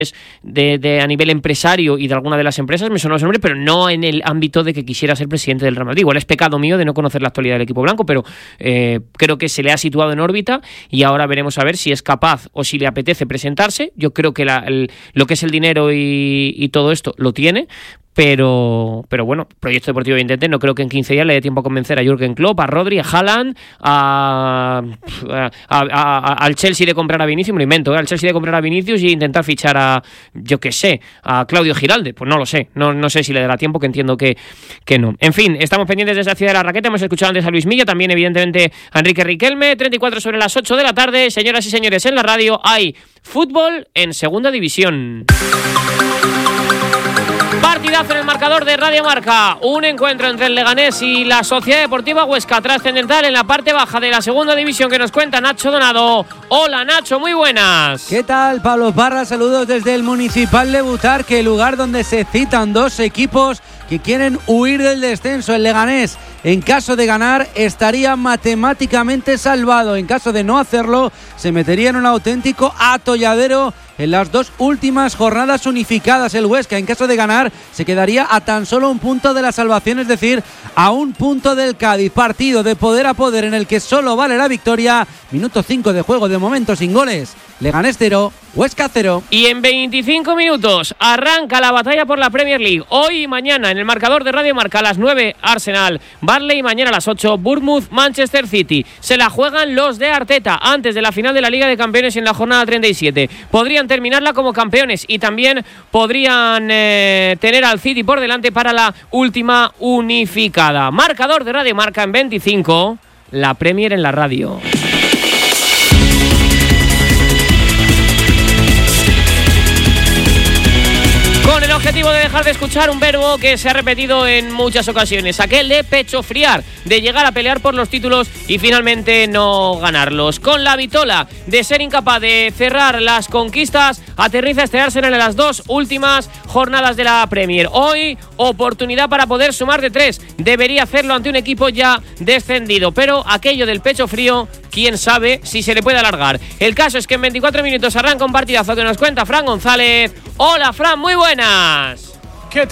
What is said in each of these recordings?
a nivel empresario y de alguna de las empresas, me sonó ese nombre, pero no en el ámbito de que quisiera ser presidente del Real Madrid. Igual es pecado mío de no conocer la actualidad del equipo blanco, pero creo que se le ha situado en órbita y ahora veremos a ver si es capaz o si le apetece presentarse. Yo creo que lo que es el dinero y todo esto lo tiene. Pero bueno, proyecto deportivo evidente. No creo que en 15 días le dé tiempo a convencer a Jürgen Klopp, a Rodri, a Haaland, al Chelsea de comprar a Vinicius. Me lo invento, al Chelsea de comprar a Vinicius y intentar fichar a, yo qué sé, a Claudio Giralde. Pues no lo sé, no sé si le dará tiempo, que entiendo que no. En fin, estamos pendientes desde la ciudad de la Raqueta. Hemos escuchado antes a Luis Milla, también evidentemente a Enrique Riquelme. 34 sobre las 8 de la tarde. Señoras y señores, en la radio hay fútbol en segunda división. Partidazo en el marcador de Radio Marca. Un encuentro entre el Leganés y la Sociedad Deportiva Huesca, trascendental en la parte baja de la segunda división, que nos cuenta Nacho Donado. Hola Nacho, muy buenas. ¿Qué tal, Pablo Parra? Saludos desde el Municipal de Butarque, lugar donde se citan dos equipos que quieren huir del descenso. El Leganés, en caso de ganar, estaría matemáticamente salvado. En caso de no hacerlo, se metería en un auténtico atolladero en las dos últimas jornadas unificadas. El Huesca, en caso de ganar, se quedaría a tan solo un punto de la salvación, es decir, a un punto del Cádiz. Partido de poder a poder en el que solo vale la victoria. Minuto 5 de juego, de momento sin goles. Leganés 0, Huesca 0. Y en 25 minutos arranca la batalla por la Premier League. Hoy y mañana en el marcador de Radio Marca a las 9 Arsenal, Burnley, y mañana a las 8 Bournemouth, Manchester City. Se la juegan los de Arteta antes de la final de la Liga de Campeones en la jornada 37. Podrían terminarla como campeones y también podrían tener al City por delante para la última unificada. Marcador de Radio Marca en 25, la Premier en la radio. Con el objetivo de dejar de escuchar un verbo que se ha repetido en muchas ocasiones, aquel de pechofriar, de llegar a pelear por los títulos y finalmente no ganarlos. Con la vitola de ser incapaz de cerrar las conquistas, aterriza este Arsenal en las dos últimas jornadas de la Premier. Hoy, oportunidad para poder sumar de 3. Debería hacerlo ante un equipo ya descendido, pero aquello del pecho frío, quién sabe si se le puede alargar. El caso es que en 24 minutos arranca un partidazo que nos cuenta Fran González. Hola Fran, muy buenas. ¿Qué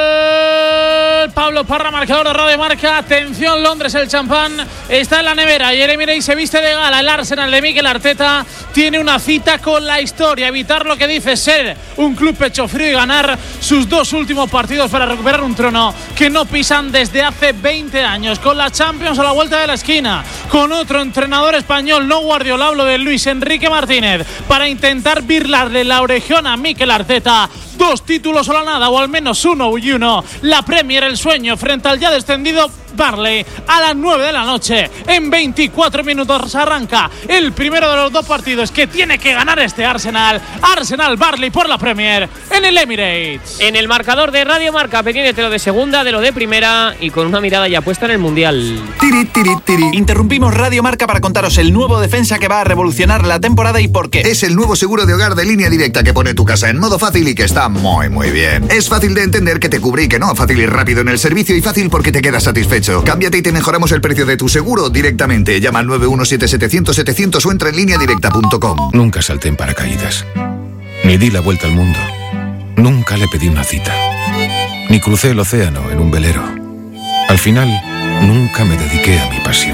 tal? Pablo Parra, marcador de Radio Marca. Atención, Londres, el champán está en la nevera y el Emirates se viste de gala. El Arsenal de Mikel Arteta tiene una cita con la historia, evitar lo que dice ser un club pecho frío y ganar sus dos últimos partidos para recuperar un trono que no pisan desde hace 20 años. Con la Champions a la vuelta de la esquina, con otro entrenador español, no Guardiola, hablo de Luis Enrique Martínez, para intentar birlarle la orejona a Mikel Arteta. 2 títulos o la nada, o al menos 1 y 1. La Premier, el sueño frente al ya descendido Burnley a las 9 de la noche. En 24 minutos arranca el primero de los dos partidos que tiene que ganar este Arsenal. Arsenal-Burnley por la Premier en el Emirates. En el marcador de Radio Marca, pendiente de lo de segunda, de lo de primera y con una mirada ya puesta en el Mundial. Tiri, tiri, tiri. Interrumpimos Radio Marca para contaros el nuevo defensa que va a revolucionar la temporada y por qué. Es el nuevo seguro de hogar de Línea Directa que pone tu casa en modo fácil y que está muy bien. Es fácil de entender, que te cubre y que no. Fácil y rápido en el servicio y fácil porque te quedas satisfecho. Cámbiate y te mejoramos el precio de tu seguro directamente. Llama al 917-700-700 o entra en lineadirecta.com. Nunca salté en paracaídas. Ni di la vuelta al mundo. Nunca le pedí una cita. Ni crucé el océano en un velero. Al final, nunca me dediqué a mi pasión.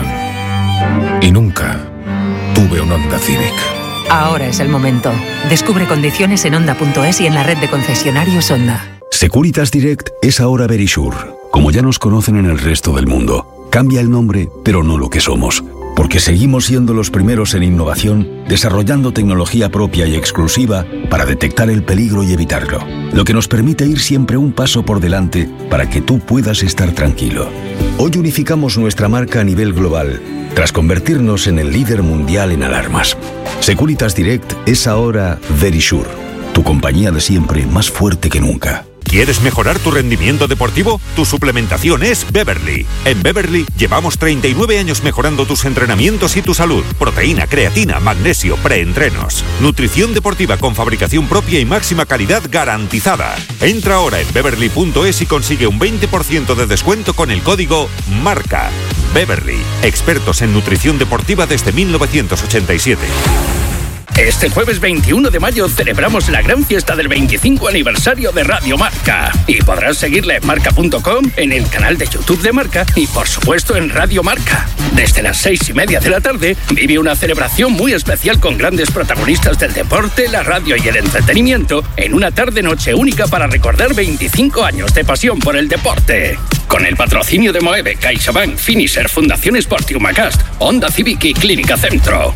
Y nunca tuve un Honda Civic. Ahora es el momento. Descubre condiciones en Honda.es y en la red de concesionarios Honda. Securitas Direct es ahora Verisure. Como ya nos conocen en el resto del mundo, cambia el nombre, pero no lo que somos. Porque seguimos siendo los primeros en innovación, desarrollando tecnología propia y exclusiva para detectar el peligro y evitarlo. Lo que nos permite ir siempre un paso por delante para que tú puedas estar tranquilo. Hoy unificamos nuestra marca a nivel global, tras convertirnos en el líder mundial en alarmas. Securitas Direct es ahora Verisure, tu compañía de siempre más fuerte que nunca. ¿Quieres mejorar tu rendimiento deportivo? Tu suplementación es Beverly. En Beverly llevamos 39 años mejorando tus entrenamientos y tu salud. Proteína, creatina, magnesio, preentrenos. Nutrición deportiva con fabricación propia y máxima calidad garantizada. Entra ahora en beverly.es y consigue un 20% de descuento con el código MARCA. Beverly, expertos en nutrición deportiva desde 1987. Este jueves 21 de mayo celebramos la gran fiesta del 25 aniversario de Radio Marca. Y podrás seguirla en marca.com, en el canal de YouTube de Marca y, por supuesto, en Radio Marca. Desde las 6:30 de la tarde vive una celebración muy especial con grandes protagonistas del deporte, la radio y el entretenimiento en una tarde-noche única para recordar 25 años de pasión por el deporte. Con el patrocinio de Moeve, CaixaBank, Finisher, Fundación Sport y Humacast, Honda Civic y Clínica Centro.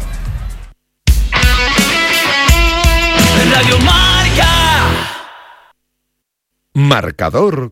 Radio Marca. Marcador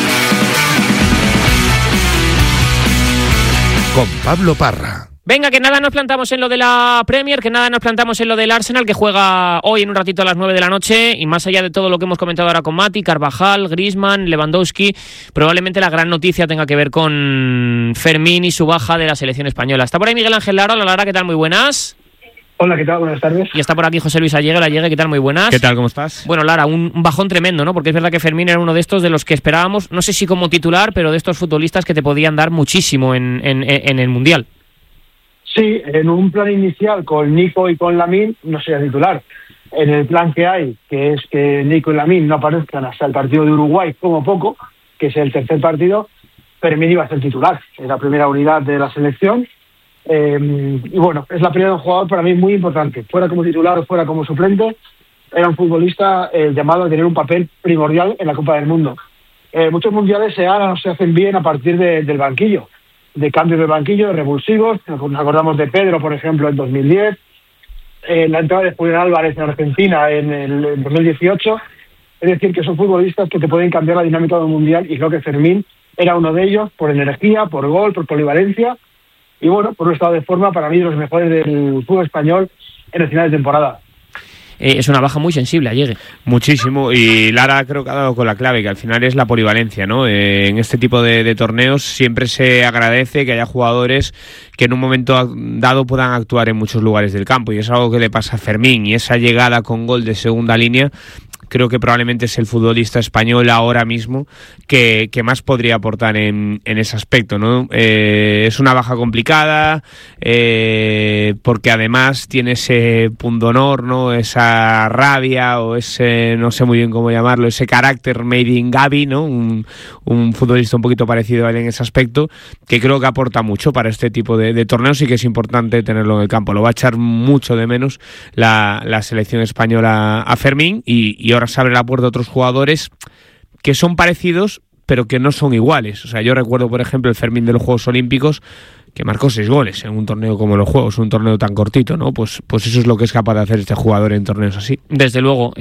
con Pablo Parra. Venga, que nada nos plantamos en lo de la Premier, que nada nos plantamos en lo del Arsenal, que juega hoy en un ratito a las 9 de la noche, y más allá de todo lo que hemos comentado ahora con Mati, Carvajal, Griezmann, Lewandowski, probablemente la gran noticia tenga que ver con Fermín y su baja de la selección española. Está por ahí Miguel Ángel Lara. Hola, Lara, ¿qué tal? Muy buenas. Hola, ¿qué tal? Buenas tardes. Y está por aquí José Luis Allegue. ¿qué tal? Muy buenas. ¿Qué tal? ¿Cómo estás? Bueno, Lara, un bajón tremendo, ¿no? Porque es verdad que Fermín era uno de estos de los que esperábamos, no sé si como titular, pero de estos futbolistas que te podían dar muchísimo en el Mundial. Sí, en un plan inicial con Nico y con Lamine no sería titular. En el plan que hay, que es que Nico y Lamine no aparezcan hasta el partido de Uruguay, como poco, que es el tercer partido, Fermín iba a ser titular. Es la primera unidad de la selección. Y bueno, es la primera de un jugador para mí muy importante. Fuera como titular o fuera como suplente, era un futbolista llamado a tener un papel primordial en la Copa del Mundo. Muchos mundiales se hacen bien a partir del banquillo, de cambios de banquillo, de revulsivos. Nos acordamos de Pedro, por ejemplo, en 2010, la entrada de Julián Álvarez en Argentina en 2018. Es decir, que son futbolistas que te pueden cambiar la dinámica de un mundial, y creo que Fermín era uno de ellos, por energía, por gol, por polivalencia. Y bueno, por un estado de forma, para mí, de los mejores del fútbol español en el final de temporada. Es una baja muy sensible, Allegue. Muchísimo, y Lara creo que ha dado con la clave, que al final es la polivalencia, ¿no? En este tipo de torneos siempre se agradece que haya jugadores que en un momento dado puedan actuar en muchos lugares del campo, y es algo que le pasa a Fermín, y esa llegada con gol de segunda línea creo que probablemente es el futbolista español ahora mismo que más podría aportar en ese aspecto, ¿no? Es una baja complicada, porque además tiene ese pundonor, ¿no? Esa rabia o ese, no sé muy bien cómo llamarlo, ese carácter made in Gavi, ¿no? Un futbolista un poquito parecido a él en ese aspecto, que creo que aporta mucho para este tipo de torneos, y que es importante tenerlo en el campo. Lo va a echar mucho de menos la selección española a Fermín, y ahora se abre la puerta a otros jugadores que son parecidos pero que no son iguales. O sea, yo recuerdo, por ejemplo, el Fermín de los Juegos Olímpicos, que marcó 6 goles en un torneo como los Juegos, un torneo tan cortito, ¿no? Pues eso es lo que es capaz de hacer este jugador en torneos así. Desde luego.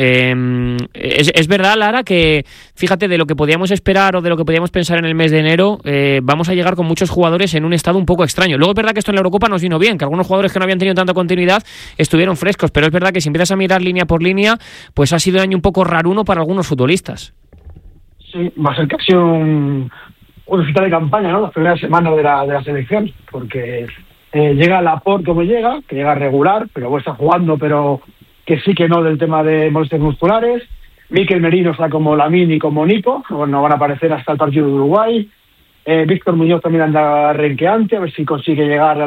Es verdad, Lara, que fíjate, de lo que podíamos esperar o de lo que podíamos pensar en el mes de enero, vamos a llegar con muchos jugadores en un estado un poco extraño. Luego es verdad que esto en la Eurocopa nos vino bien, que algunos jugadores que no habían tenido tanta continuidad estuvieron frescos, pero es verdad que si empiezas a mirar línea por línea, pues ha sido un año un poco raruno para algunos futbolistas. Sí, va a ser casi un final de campaña, ¿no? Las primeras semanas de la selección, porque llega Laporte como llega, que llega regular, pero está jugando, pero que sí que no, del tema de molestias musculares. Mikel Merino está como Lamine y como Nico, no van a aparecer hasta el partido de Uruguay. Víctor Muñoz también anda renqueante, a ver si consigue llegar a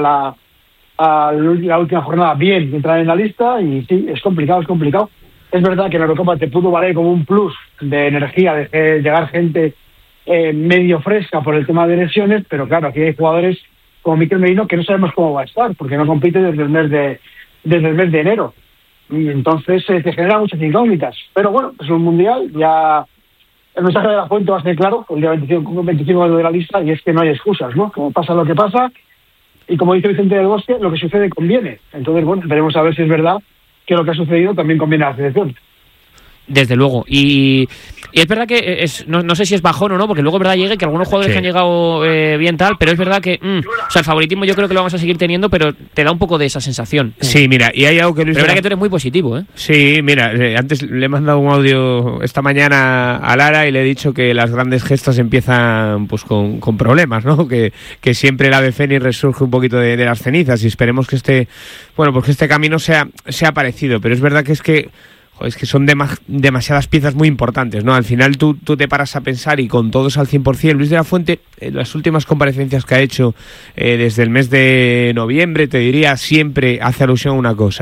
la última jornada bien y entrar en la lista, y sí, es complicado. Es verdad que en la Eurocopa te pudo valer como un plus de energía, de llegar gente medio fresca por el tema de lesiones, pero claro, aquí hay jugadores como Mikel Merino que no sabemos cómo va a estar, porque no compite desde el mes de enero. Y entonces te genera muchas incógnitas. Pero bueno, es un mundial, ya el mensaje de la Fuente va a ser claro, el día 25 de la lista, y es que no hay excusas, ¿no? Como pasa lo que pasa, y como dice Vicente del Bosque, lo que sucede conviene. Entonces, bueno, veremos a ver si es verdad que lo que ha sucedido también conviene a la selección. Desde luego, y es verdad que no sé si es bajón o no, porque luego es verdad llegue que algunos jugadores que han llegado bien tal, pero es verdad que o sea, el favoritismo yo creo que lo vamos a seguir teniendo, pero te da un poco de esa sensación. Sí, mira, y hay algo que Luis... Pero es verdad que tú eres muy positivo, ¿eh? Sí, mira, antes le he mandado un audio esta mañana a Lara y le he dicho que las grandes gestas empiezan pues con problemas, ¿no? Que siempre el ave fénix resurge un poquito de las cenizas, y esperemos que este camino sea parecido, pero es verdad que es que son demasiadas piezas muy importantes, ¿no? Al final tú te paras a pensar, y con todos al 100%, Luis de la Fuente, en las últimas comparecencias que ha hecho desde el mes de noviembre, te diría, siempre hace alusión a una cosa: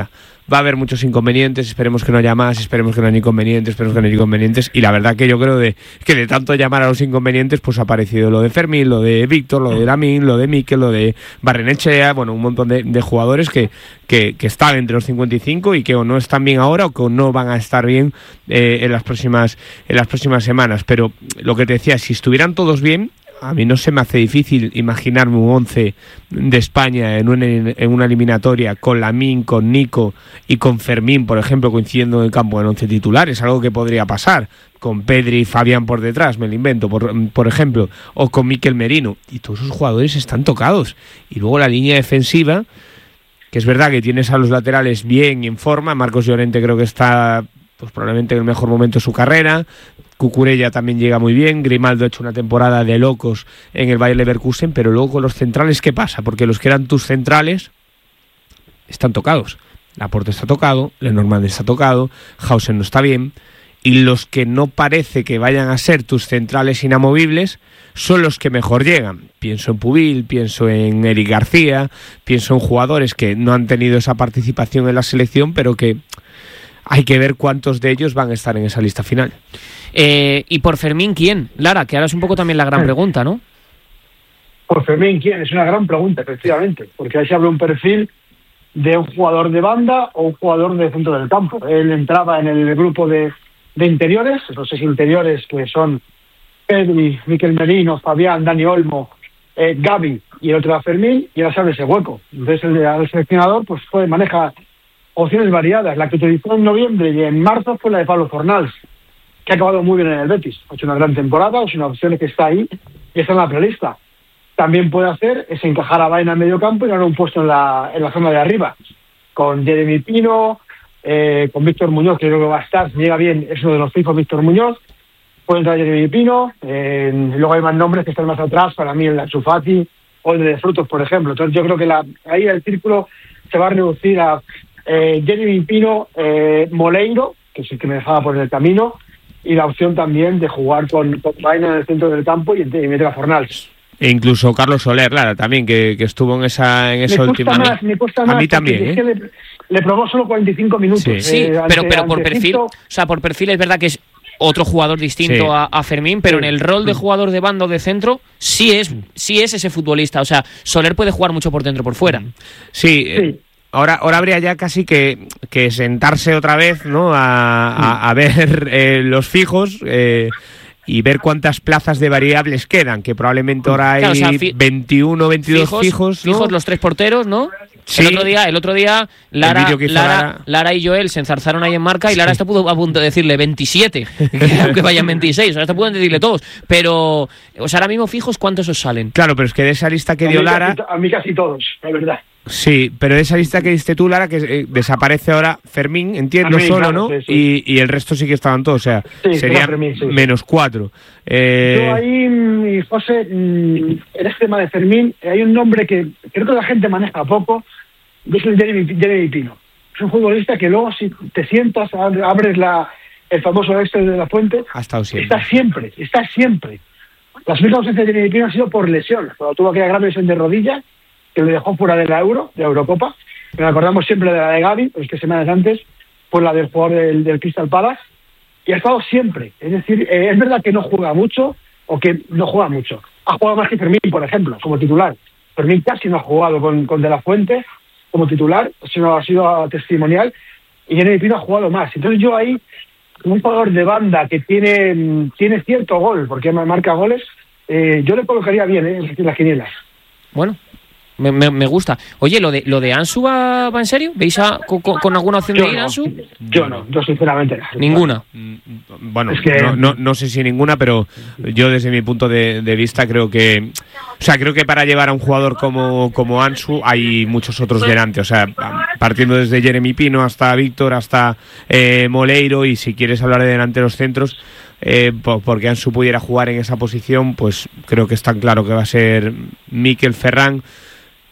va a haber muchos inconvenientes, esperemos que no haya más, esperemos que no haya inconvenientes, y la verdad que yo creo que de tanto llamar a los inconvenientes, pues ha aparecido lo de Fermín, lo de Víctor, lo de Lamine, lo de Mikel, lo de Barrenechea, bueno, un montón de jugadores que están entre los 55 y que o no están bien ahora o que no van a estar bien en las próximas semanas. Pero lo que te decía, si estuvieran todos bien, a mí no se me hace difícil imaginarme un 11 de España en una eliminatoria con Lamine, con Nico y con Fermín, por ejemplo, coincidiendo en el campo en 11 titular. Es algo que podría pasar, con Pedri y Fabián por detrás, me lo invento, por ejemplo, o con Mikel Merino. Y todos esos jugadores están tocados. Y luego la línea defensiva, que es verdad que tienes a los laterales bien y en forma. Marcos Llorente creo que está pues probablemente en el mejor momento de su carrera. Cucurella también llega muy bien. Grimaldo ha hecho una temporada de locos en el Bayer Leverkusen, pero luego con los centrales, ¿qué pasa? Porque los que eran tus centrales están tocados. Laporte está tocado, Lenormand está tocado, Hausen no está bien, y los que no parece que vayan a ser tus centrales inamovibles son los que mejor llegan. Pienso en Pubil, pienso en Eric García, pienso en jugadores que no han tenido esa participación en la selección, pero que hay que ver cuántos de ellos van a estar en esa lista final. Y por Fermín, ¿quién? Lara, que ahora es un poco también la gran pregunta, ¿no? Por Fermín, ¿quién? Es una gran pregunta, efectivamente, porque ahí se abre un perfil de un jugador de banda o un jugador de centro del campo. Él entraba en el grupo de interiores, esos 6 interiores que son Pedri, Mikel Merino, Fabián, Dani Olmo, Gavi y el otro era Fermín, y ahora se abre ese hueco. Entonces el seleccionador pues maneja opciones variadas. La que utilizó en noviembre y en marzo fue la de Pablo Fornals, que ha acabado muy bien en el Betis. Ha hecho una gran temporada, es una opción que está ahí y está en la prelista. También puede hacer es encajar a Baena en medio campo y ganar un puesto en la zona de arriba, con Jeremy Pino, con Víctor Muñoz, que creo que va a estar, si llega bien, es uno de los fijos, Víctor Muñoz. Puede entrar Jeremy Pino, luego hay más nombres que están más atrás, para mí el Ansu Fati o el de Frutos, por ejemplo. Entonces yo creo que ahí el círculo se va a reducir a Jeremy Pino, Moleiro, que es el que me dejaba por el camino, y la opción también de jugar con Baena en el centro del campo y meter a Fornals. E incluso Carlos Soler, Lara, también, que estuvo en esa última. Me cuesta más. A mí también, es que le probó solo 45 minutos. Sí, pero por perfil, o sea, por perfil es verdad que es otro jugador distinto a Fermín, pero en el rol de jugador de banda o de centro sí es ese futbolista. O sea, Soler puede jugar mucho por dentro, por fuera. Sí. Ahora habría ya casi que sentarse otra vez, ¿no? A ver los fijos y ver cuántas plazas de variables quedan, que probablemente ahora hay 21, 22 fijos, ¿no? Fijos los 3 porteros, ¿no? Sí. El otro día Lara y Joel se enzarzaron ahí en Marca y Lara está a punto de decirle 27, aunque vayan 26, ahora está a punto de decirle todos. Pero, o sea, ahora mismo fijos, ¿cuántos os salen? Claro, pero es que de esa lista que dio Lara... A mí casi todos, la verdad. Sí, pero de esa lista que diste tú, Lara, que desaparece ahora Fermín, entiendo, solo, claro, ¿no? Sí. Y el resto sí que estaban todos, o sea, serían Fermín, menos 4. Yo ahí, José, en este tema de Fermín, hay un nombre que creo que la gente maneja poco, que es el Jeremy Pino. Es un futbolista que luego, si te sientas, abres el famoso Excel de la fuente, está siempre. Las únicas ausencias de Jeremy Pino han sido por lesión. Cuando tuvo aquella grave lesión de rodilla, que le dejó fuera de la Eurocopa. Me acordamos siempre de la de Gavi, pues que semanas antes, pues la del jugador del Crystal Palace, y ha estado siempre. Es decir, es verdad que no juega mucho, o que no juega mucho. Ha jugado más que Fermín, por ejemplo, como titular. Fermín casi no ha jugado con De La Fuente como titular, sino ha sido testimonial, y Jeremy Pino ha jugado más. Entonces yo ahí, como un jugador de banda que tiene cierto gol, porque marca goles, yo le colocaría bien en las quinielas. Bueno, me gusta. Oye, ¿lo de Ansu va en serio? ¿Veis con alguna opción de ir Ansu? Yo sinceramente no. ¿Ninguna? Bueno, es que... no sé si ninguna, pero yo desde mi punto de vista creo que para llevar a un jugador como Ansu hay muchos otros delante. O sea, partiendo desde Jeremy Pino hasta Víctor, hasta Moleiro, y si quieres hablar de delanteros centros, porque Ansu pudiera jugar en esa posición, pues creo que es tan claro que va a ser Mikel, Ferran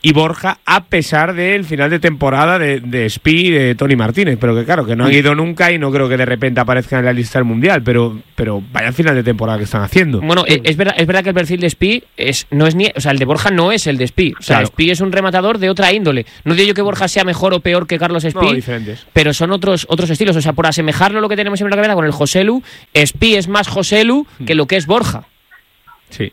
y Borja, a pesar del final de temporada de Spi y de Tony Martínez, pero que claro, que no han ido nunca y no creo que de repente aparezcan en la lista del Mundial, pero vaya final de temporada que están haciendo. Bueno, es verdad que el perfil de Spi no es ni, o sea, el de Borja no es el de Spi, o sea, claro. Spi es un rematador de otra índole. No digo yo que Borja sea mejor o peor que Carlos Spi, diferentes, pero son otros estilos, o sea, por asemejarlo lo que tenemos en la cabeza con el Joselu, Spi es más Joselu que lo que es Borja. Sí,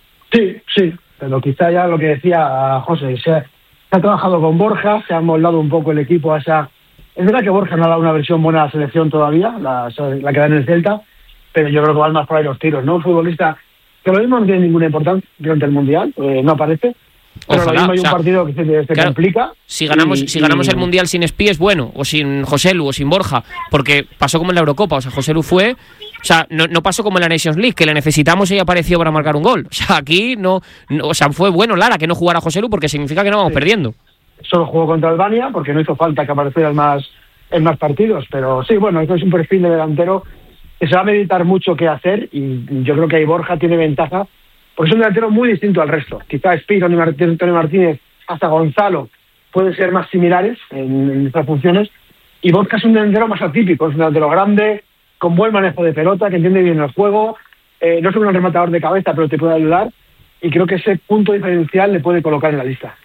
pero quizá ya lo que decía José, se ha trabajado con Borja, se ha moldado un poco el equipo a esa... Es verdad que Borja no ha dado una versión buena a la selección todavía, la que da en el Celta, pero yo creo que van más por ahí los tiros, ¿no? Un futbolista que lo mismo no tiene ninguna importancia durante el Mundial, no aparece, pero ojalá, lo mismo hay un partido que se claro, complica. Si ganamos el Mundial sin Spi es bueno, o sin Joselu, o sin Borja, porque pasó como en la Eurocopa, o sea, Joselu fue... O sea, no pasó como en la Nations League, que le necesitamos y apareció para marcar un gol. O sea, aquí no, o sea, fue bueno Lara que no jugara Joselu porque significa que no vamos perdiendo. Solo jugó contra Albania porque no hizo falta que apareciera en más partidos, pero sí, bueno, esto es un perfil de delantero que se va a meditar mucho qué hacer y yo creo que ahí Borja tiene ventaja porque es un delantero muy distinto al resto. Quizá Spi, Tony Martínez, hasta Gonzalo pueden ser más similares en estas funciones y Borja es un delantero más atípico, es un delantero grande, con buen manejo de pelota, que entiende bien el juego, no es un rematador de cabeza, pero te puede ayudar, y creo que ese punto diferencial le puede colocar en la lista.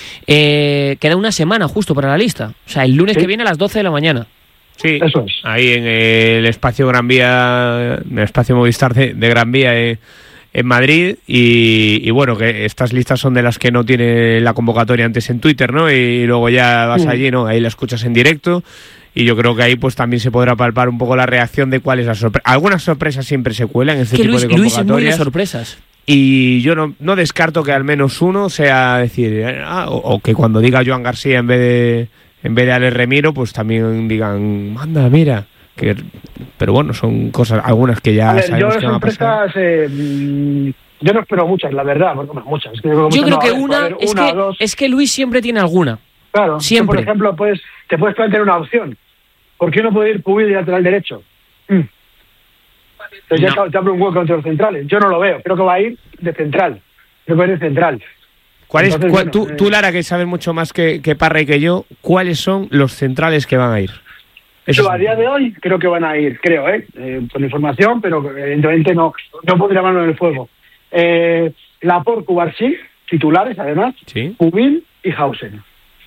Queda una semana justo para la lista, o sea, el lunes que viene a las 12 de la mañana. Sí, eso es. Ahí en el espacio Gran Vía, en el espacio Movistar de Gran Vía en Madrid, y bueno, que estas listas son de las que no tiene la convocatoria antes en Twitter, ¿no? Y luego ya vas allí, ¿no? Ahí la escuchas en directo. Y yo creo que ahí pues también se podrá palpar un poco la reacción de cuál es la sorpresa. Algunas sorpresas siempre se cuelan en este tipo de convocatorias. Luis es muy de sorpresas. Y yo no descarto que al menos uno sea decir, o que cuando diga Joan García en vez de Ale Remiro, pues también digan, anda, mira. Pero bueno, son cosas, algunas que ya sabemos que van a pasar. Yo no espero muchas, la verdad. Muchas. Es que yo creo que es que Luis siempre tiene alguna. Claro, siempre. Por ejemplo, te puedes plantear una opción. ¿Por qué no puede ir Pubil de lateral derecho? Entonces ya te abre un hueco entre los centrales. Yo no lo veo. Creo que va a ir de central. Creo que va a ir de central. Tú, Lara, que sabes mucho más que Parra y que yo, ¿cuáles son los centrales que van a ir? Yo a día de hoy creo que van a ir, por información, pero evidentemente no pondría mano en el fuego. Laporte, Cubarsí, titulares además, ¿sí? Pubil y Hausen.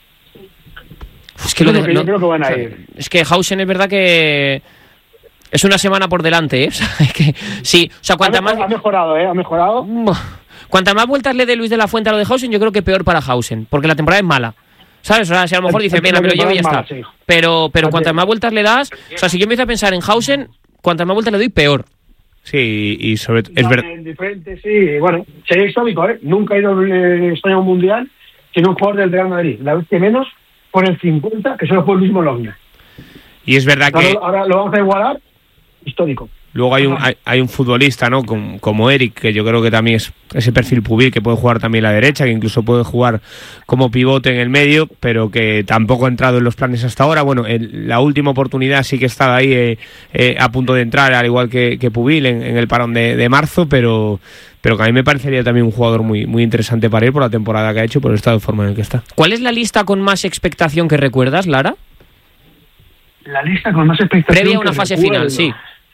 Es que yo creo que van a ir. Es que Hausen es verdad que es una semana por delante, ¿eh? O sea, es que sí, o sea, ha mejorado, ha mejorado. Cuantas más vueltas le dé Luis de la Fuente a lo de Hausen, yo creo que peor para Hausen, porque la temporada es mala. ¿Sabes? O sea, si a lo mejor dice, venga, me lo llevo y ya está. Sí. Pero cuantas más vueltas le das, o sea, si yo empiezo a pensar en Hausen, cuantas más vueltas le doy, peor. Sí, y sobre todo es verdad. Diferente, sí, bueno, sería histórico, ¿eh? Nunca ha ido España a un mundial sin un jugador del Real Madrid. La vez que menos, por el 50, que solo fue el mismo Logna. Y es verdad que ahora lo vamos a igualar, histórico. Luego hay un futbolista, ¿no? Como Eric, que yo creo que también es ese perfil Pubil, que puede jugar también a la derecha, que incluso puede jugar como pivote en el medio, pero que tampoco ha entrado en los planes hasta ahora. Bueno, la última oportunidad sí que estaba ahí a punto de entrar, al igual que Pubil en el parón de marzo, pero que a mí me parecería también un jugador muy, muy interesante para ir por la temporada que ha hecho, por el estado de forma en el que está. ¿Cuál es la lista con más expectación que recuerdas, Lara? La lista con más expectación previa a una fase final, sí.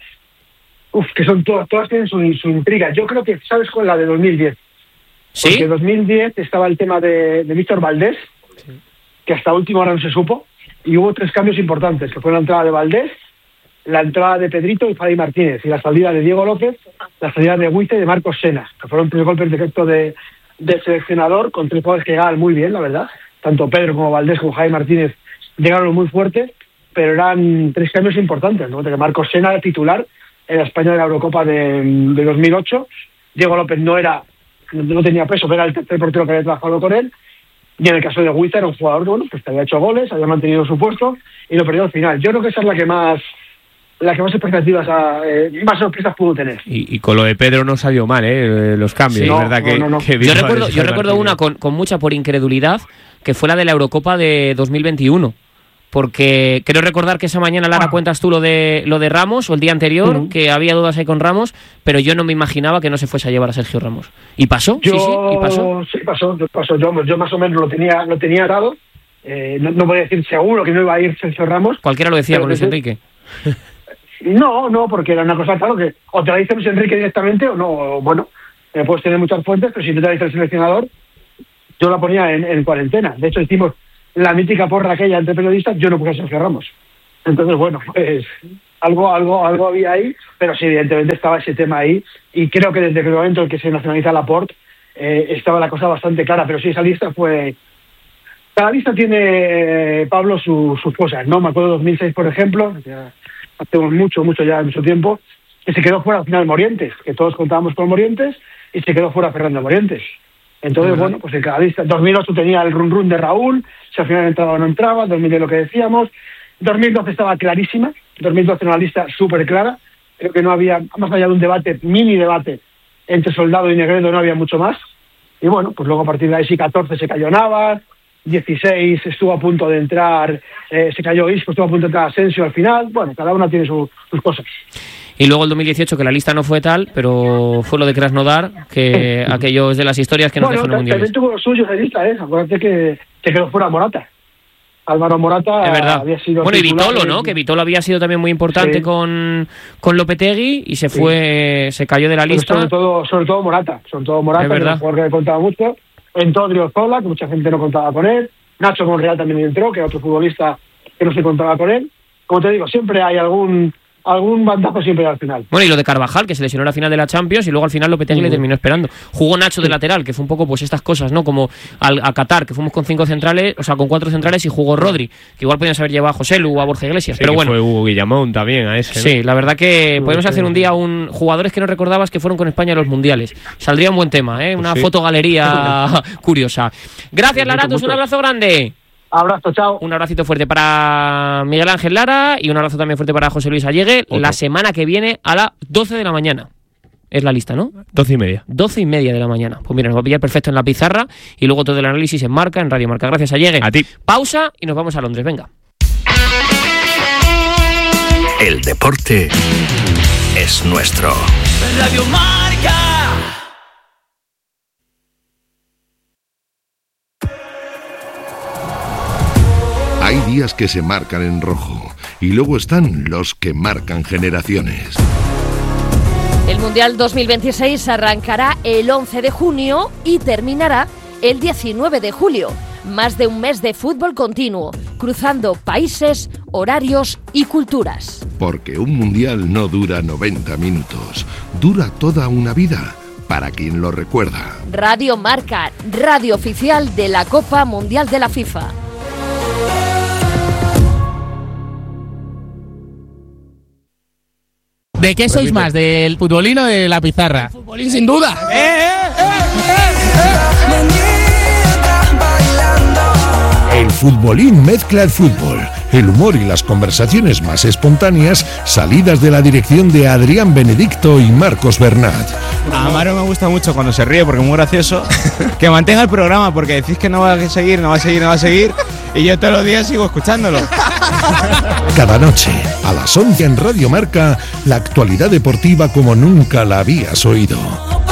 Que son todas tienen su intriga. Yo creo que, ¿sabes cuál? La de 2010. ¿Sí? Porque en 2010 estaba el tema de Víctor Valdés, sí, que hasta última hora no se supo, y hubo 3 cambios importantes, que fue la entrada de Valdés, la entrada de Pedrito y Fadi Martínez, y la salida de Diego López, la salida de Huite y de Marcos Sena, que fueron 3 golpes de efecto de seleccionador, con 3 jugadores que llegaban muy bien, la verdad. Tanto Pedro como Valdés como Javi Martínez llegaron muy fuertes, pero eran 3 cambios importantes, ¿no? De que Marcos Sena era titular en la España de la Eurocopa de 2008. Diego López no tenía peso, pero era el tercer portero que había trabajado con él. Y en el caso de Huita era un jugador, bueno, pues que había hecho goles, había mantenido su puesto y lo perdió al final. Yo creo que esa es la que más expectativas, más sorpresas pudo tener. Y con lo de Pedro no salió mal, los cambios, sí, ¿verdad? No. Yo recuerdo una con mucha por incredulidad, que fue la de la Eurocopa de 2021. porque creo recordar que esa mañana, Lara, cuentas tú lo de Ramos, o el día anterior, que había dudas ahí con Ramos, pero yo no me imaginaba que no se fuese a llevar a Sergio Ramos. ¿Y pasó? ¿Y pasó? Sí, pasó. Yo más o menos lo tenía atado. No voy a decir seguro que no iba a ir Sergio Ramos. Cualquiera lo decía con Luis Enrique. No, porque era una cosa, claro, que o te la dice Luis Enrique directamente o no. Bueno, puedes tener muchas fuentes, pero si te la dice el seleccionador, yo la ponía en cuarentena. De hecho, hicimos la mítica porra aquella entre periodistas, yo no puse a Sergio Ramos. Entonces, bueno, pues algo había ahí, pero sí, evidentemente estaba ese tema ahí, y creo que desde el momento en que se nacionaliza Laporte, estaba la cosa bastante clara, pero sí, esa lista fue... Cada lista tiene, Pablo, sus cosas, ¿no? Me acuerdo de 2006, por ejemplo, hace mucho tiempo, que se quedó fuera al final Morientes, que todos contábamos con Morientes, y se quedó fuera Fernando Morientes. Entonces, bueno, pues en cada lista, 2008 tenía el run de Raúl, si al final entraba o no entraba, 2010 lo que decíamos, 2012 estaba clarísima, 2012 era una lista súper clara, creo que no había, más allá de un debate, mini debate, entre Soldado y Negredo, no había mucho más, y bueno, pues luego a partir de ahí sí 14 se cayó Navas, 16 estuvo a punto de entrar, se cayó Isco, estuvo a punto de entrar Asensio al final, bueno, cada una tiene sus cosas. Y luego el 2018, que la lista no fue tal, pero fue lo de Krasnodar, que aquellos de las historias que nos dejó en el Mundial. También tuvo los suyos de lista, acuérdate que se quedó fuera Morata. Álvaro Morata, es verdad, había sido... Bueno, y Vitolo, ¿no? Que Vitolo había sido también muy importante, sí, con Lopetegui, y se cayó de la lista. Sobre todo Morata, es verdad, porque le contaba mucho. Entró Odriozola, que mucha gente no contaba con él. Nacho Monreal también entró, que era otro futbolista que no se contaba con él. Como te digo, siempre hay algún bandazo siempre al final. Bueno, y lo de Carvajal, que se lesionó en la final de la Champions y luego al final Lopetegui le terminó esperando. Jugó Nacho de lateral, que fue un poco pues estas cosas, ¿no? Como a Qatar, que fuimos con 5 centrales, o sea, con 4 centrales, y jugó Rodri, que igual podían haber llevado a José Lu o a Borja Iglesias, sí, pero bueno. Fue Hugo Guillamón también a ese, ¿no? Sí, la verdad que podemos hacer un día jugadores que no recordabas que fueron con España a los mundiales. Saldría un buen tema, una fotogalería curiosa. Gracias, Laratus, un abrazo grande. Abrazo, chao. Un abracito fuerte para Miguel Ángel Lara y un abrazo también fuerte para José Luis Allegue. La semana que viene a las 12 de la mañana. Es la lista, ¿no? 12:30. 12:30 de la mañana. Pues mira, nos va a pillar perfecto en la pizarra y luego todo el análisis en Marca, en Radio Marca. Gracias, Allegue. A ti. Pausa y nos vamos a Londres. Venga. El deporte es nuestro. Radio Marca. Hay días que se marcan en rojo y luego están los que marcan generaciones. El Mundial 2026 arrancará el 11 de junio y terminará el 19 de julio. Más de un mes de fútbol continuo, cruzando países, horarios y culturas. Porque un Mundial no dura 90 minutos, dura toda una vida, para quien lo recuerda. Radio Marca, radio oficial de la Copa Mundial de la FIFA. ¿De qué sois más? ¿Del futbolín o de la pizarra? Futbolín, sin duda. El futbolín mezcla el fútbol, el humor y las conversaciones más espontáneas salidas de la dirección de Adrián Benedicto y Marcos Bernat. A Amaro me gusta mucho cuando se ríe porque es muy gracioso. Que mantenga el programa porque decís que no va a seguir y yo todos los días sigo escuchándolo. Cada noche, a las 11 en Radio Marca, la actualidad deportiva como nunca la habías oído.